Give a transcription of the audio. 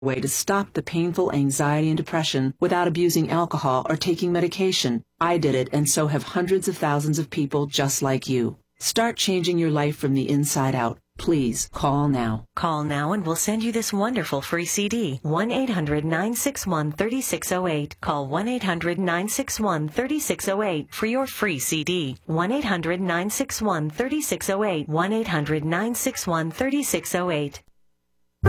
way to stop the painful anxiety and depression without abusing alcohol or taking medication. I did it, and so have hundreds of thousands of people just like you. Start changing your life from the inside out. Please call now. Call now and we'll send you this wonderful free CD. 1-800-961-3608. Call 1-800-961-3608 for your free CD. 1-800-961-3608. 1-800-961-3608.